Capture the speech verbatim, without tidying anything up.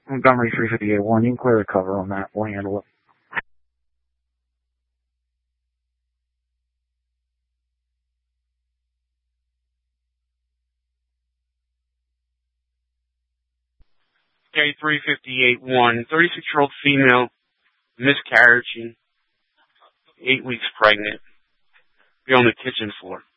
Montgomery three fifty-eight one, you can clear the cover on that. We'll handle it. Okay, three fifty-eight one, thirty-six-year-old female, miscarriage, eight weeks pregnant. Be on the kitchen floor.